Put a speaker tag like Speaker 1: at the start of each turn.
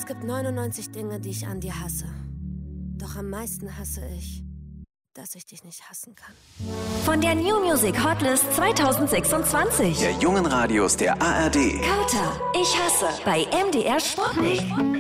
Speaker 1: Es gibt 99 Dinge, die ich an dir hasse. Doch am meisten hasse ich, dass ich dich nicht hassen kann.
Speaker 2: Von der New Music Hotlist 2026.
Speaker 3: Der jungen Radios der ARD.
Speaker 2: Kauter, ich hasse. Bei MDR Sputnik.